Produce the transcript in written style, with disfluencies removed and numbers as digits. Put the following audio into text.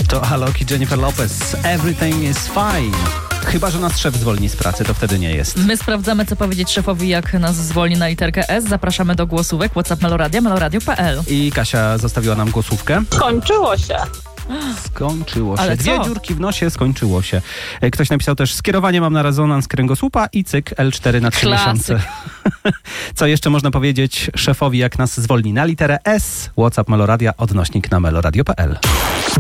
To Alok i Jennifer Lopez. Everything is fine. Chyba że nas szef zwolni z pracy, to wtedy nie jest. My sprawdzamy, co powiedzieć szefowi, jak nas zwolni na literkę S. Zapraszamy do głosówek. WhatsApp Meloradia, meloradio.pl. I Kasia zostawiła nam głosówkę. Skończyło się. Skończyło się. Ale Dwie co? dziurki w nosie, skończyło się. Ktoś napisał też, skierowanie mam na rezonans kręgosłupa i cyk L4 na 3 Klasyk. miesiące. Co jeszcze można powiedzieć szefowi, jak nas zwolni na literę S? WhatsApp Meloradia, odnośnik na meloradio.pl.